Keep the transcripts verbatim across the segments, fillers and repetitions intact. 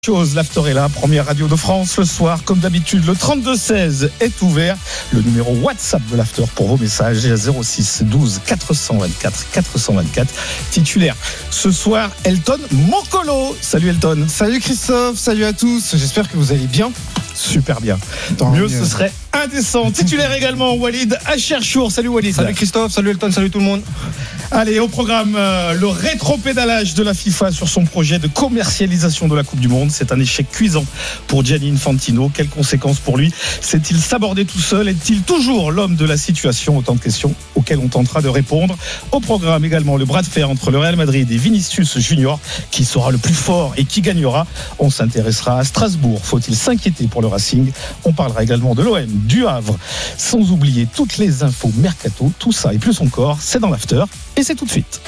Chose, l'After est là, première radio de France le soir, comme d'habitude le trente-deux seize est ouvert, le numéro WhatsApp de l'After pour vos messages zéro six douze quatre cent vingt-quatre quatre cent vingt-quatre, titulaire ce soir Elton Moncolo. Salut Elton. Salut Christophe, salut à tous, j'espère que vous allez bien. Super bien. Tant mieux, mieux, ce serait indécent. Titulaire également Walid Acharchour. Salut Walid. Salut Christophe, salut Elton, salut tout le monde. Allez, au programme, euh, le rétropédalage de la FIFA sur son projet de commercialisation de la Coupe du Monde. C'est un échec cuisant pour Gianni Infantino. Quelles conséquences pour lui ? S'est-il sabordé tout seul ? Est-il toujours l'homme de la situation ? Autant de questions auxquelles on tentera de répondre. Au programme également, le bras de fer entre le Real Madrid et Vinicius Junior. Qui sera le plus fort et qui gagnera ? On s'intéressera à Strasbourg. Faut-il s'inquiéter pour le Racing ? On parlera également de l'O M, du Havre. Sans oublier toutes les infos mercato. Tout ça et plus encore, c'est dans l'After. Et c'est tout de suite.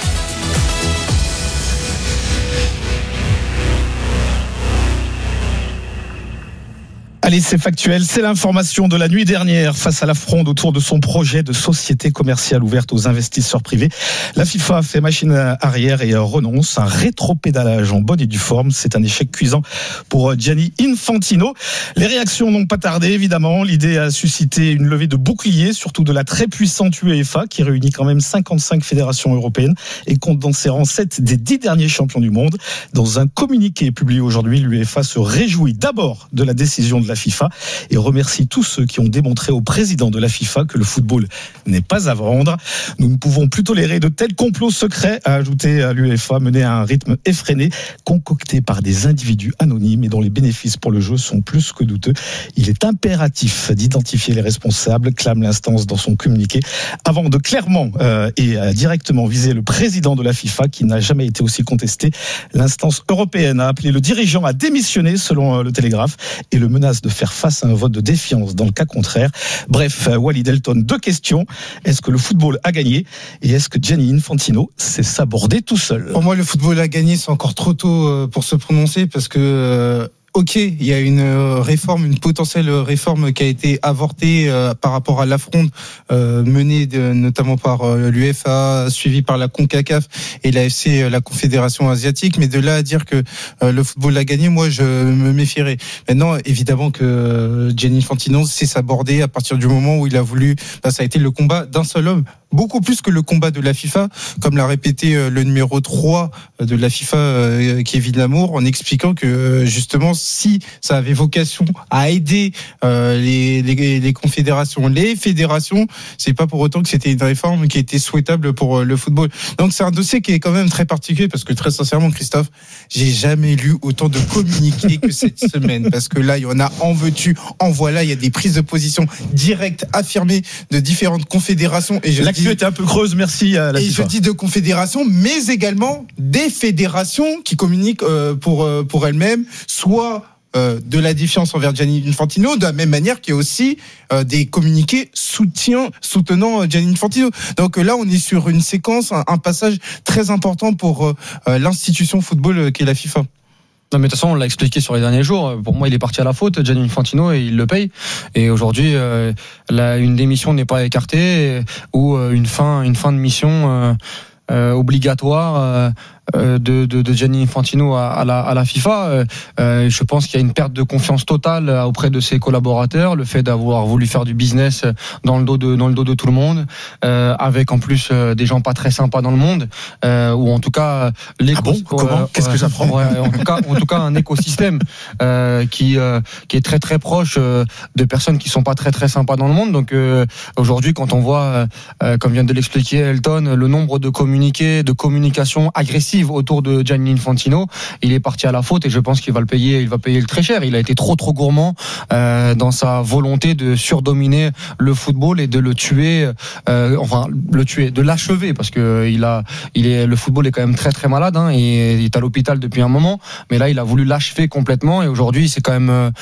Allez, c'est factuel, c'est l'information de la nuit dernière face à la fronde autour de son projet de société commerciale ouverte aux investisseurs privés. La FIFA fait machine arrière et renonce. Un rétropédalage en bonne et due forme. C'est un échec cuisant pour Gianni Infantino. Les réactions n'ont pas tardé, évidemment. L'idée a suscité une levée de boucliers, surtout de la très puissante UEFA, qui réunit quand même cinquante-cinq fédérations européennes et compte dans ses rangs sept des dix derniers champions du monde. Dans un communiqué publié aujourd'hui, l'UEFA se réjouit d'abord de la décision de la FIFA et remercie tous ceux qui ont démontré au président de la FIFA que le football n'est pas à vendre. Nous ne pouvons plus tolérer de tels complots secrets, a ajouté l'UEFA, menés à un rythme effréné, concoctés par des individus anonymes et dont les bénéfices pour le jeu sont plus que douteux. Il est impératif d'identifier les responsables, clame l'instance dans son communiqué, avant de clairement euh, et euh, directement viser le président de la FIFA qui n'a jamais été aussi contesté. L'instance européenne a appelé le dirigeant à démissionner selon euh, le Télégraphe et le menace de faire face à un vote de défiance dans le cas contraire. Bref, Walid Elton, deux questions. Est-ce que le football a gagné ? Et est-ce que Gianni Infantino s'est sabordé tout seul ? Pour moi, le football a gagné, c'est encore trop tôt pour se prononcer parce que... Euh... Ok, il y a une réforme, une potentielle réforme qui a été avortée euh, par rapport à l'affront euh, menée de, notamment par euh, l'UEFA, suivie par la CONCACAF et la F C, la Confédération asiatique. Mais de là à dire que euh, le football a gagné, moi je me méfierais. Maintenant, évidemment que euh, Gianni Infantino s'est sabordé à partir du moment où il a voulu. Bah, ça a été le combat d'un seul homme. Beaucoup plus que le combat de la FIFA, comme l'a répété le numéro trois de la FIFA, Kevin Lamour, en expliquant que justement, si ça avait vocation à aider euh, les, les, les confédérations, les fédérations, c'est pas pour autant que c'était une réforme qui était souhaitable pour le football. Donc c'est un dossier qui est quand même très particulier, parce que très sincèrement, Christophe, j'ai jamais lu autant de communiqués que cette semaine, parce que là, il y en a en veux-tu, en voilà, il y a des prises de position directes, affirmées de différentes confédérations, et je L'actu était un peu creuse, merci à la et FIFA. je dis de confédérations, mais également des fédérations qui communiquent euh, pour euh, pour elles-mêmes, soit euh, de la défiance envers Gianni Infantino, de la même manière qu'il y a aussi euh, des communiqués soutien, soutenant euh, Gianni Infantino. Donc euh, là, on est sur une séquence, un, un passage très important pour euh, euh, l'institution football euh, qu'est la FIFA. Non, mais de toute façon, on l'a expliqué sur les derniers jours. Pour moi, il est parti à la faute, Gianni Infantino, et il le paye. Et aujourd'hui, euh, la, une démission n'est pas écartée, ou euh, une fin, une fin de mission euh, euh, obligatoire. Euh, De, de, de Gianni Infantino à, à, la, à la FIFA. Euh, je pense qu'il y a une perte de confiance totale auprès de ses collaborateurs, le fait d'avoir voulu faire du business dans le dos de, dans le dos de tout le monde, euh, avec en plus euh, des gens pas très sympas dans le monde, euh, ou en tout cas les ah bon comment euh, qu'est-ce que j'apprends ouais, en tout cas en tout cas un écosystème euh, qui euh, qui est très très proche euh, de personnes qui sont pas très très sympas dans le monde. Donc euh, aujourd'hui, quand on voit euh, comme vient de l'expliquer Elton, le nombre de communiqués, de communications agressives autour de Gianni Infantino, il est parti à la faute, et je pense qu'il va le payer, il va payer le très cher. Il a été trop trop gourmand euh, dans sa volonté de surdominer le football et de le tuer, euh, enfin le tuer, de l'achever, parce que il a, il est, le football est quand même très très malade, hein, et il est à l'hôpital depuis un moment, mais là il a voulu l'achever complètement, et aujourd'hui c'est quand même euh,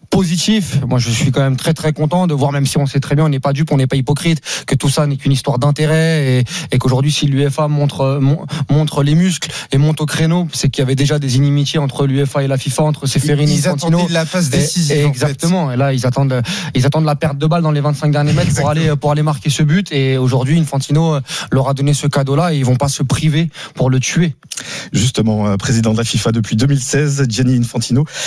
positif. Moi, je suis quand même très très content de voir, même si on sait très bien, on n'est pas dupe, on n'est pas hypocrite, que tout ça n'est qu'une histoire d'intérêt et, et qu'aujourd'hui, si l'UEFA montre montre les muscles et monte au créneau, c'est qu'il y avait déjà des inimitiés entre l'UEFA et la FIFA, entre Ceferini et Infantino. Ils attendaient la phase décisive. Et, et exactement. En fait. Et là, ils attendent ils attendent la perte de balle dans les vingt-cinq derniers mètres exactement. pour aller pour aller marquer ce but. Et aujourd'hui, Infantino leur a donné ce cadeau-là et ils vont pas se priver pour le tuer. Justement, président de la FIFA depuis deux mille seize, Gianni Infantino